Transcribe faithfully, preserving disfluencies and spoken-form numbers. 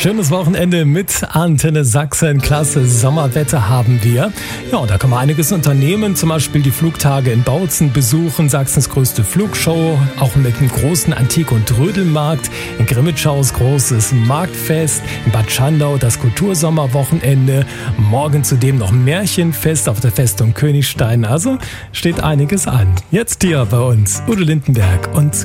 Schönes Wochenende mit Antenne Sachsen. Klasse Sommerwetter haben wir. Ja, und da kann man einiges unternehmen. Zum Beispiel die Flugtage in Bautzen besuchen. Sachsens größte Flugshow. Auch mit einem großen Antik- und Trödelmarkt. In Grimmitschau großes Marktfest. In Bad Schandau das Kultursommerwochenende. Morgen zudem noch Märchenfest auf der Festung Königstein. Also steht einiges an. Jetzt hier bei uns Udo Lindenberg und